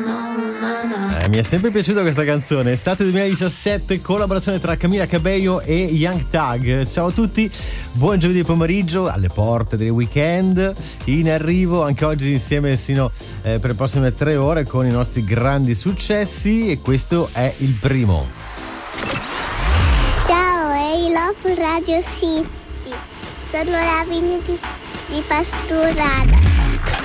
Mi è sempre piaciuta questa canzone. Estate 2017, collaborazione tra Camila Cabello e Young Thug. Ciao a tutti, buon giovedì pomeriggio, alle porte del weekend, in arrivo anche oggi insieme sino per le prossime 3 ore con i nostri grandi successi, e questo è il primo. Ciao, è il Love Radio City. Sono la Vini di Pasturata.